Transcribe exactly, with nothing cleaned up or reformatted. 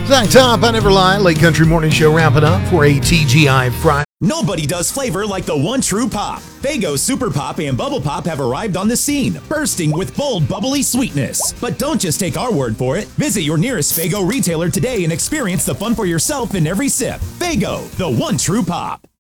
Zach Top, I Never Lie, Late Country Morning Show wrapping up for a T G I Friday. Nobody does flavor like the one true pop. Faygo Super Pop and Bubble Pop have arrived on the scene, bursting with bold, bubbly sweetness. But don't just take our word for it. Visit your nearest Faygo retailer today and experience the fun for yourself in every sip. Faygo, the one true pop.